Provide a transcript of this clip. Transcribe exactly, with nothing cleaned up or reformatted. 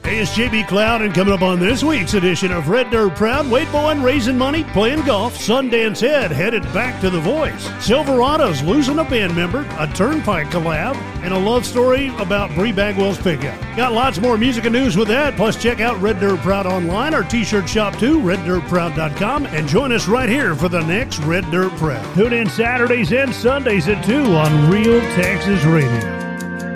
Hey, it's J B Cloud, and coming up on this week's edition of Red Dirt Proud, Wade Bowen raising money, playing golf, Sundance Ed headed back to The Voice, Silverados losing a band member, a Turnpike collab, and a love story about Bree Bagwell's pickup. Got lots more music and news with that, plus check out Red Dirt Proud online, our t-shirt shop too, red dirt proud dot com, and join us right here for the next Red Dirt Proud. Tune in Saturdays and Sundays at two on Real Texas Radio.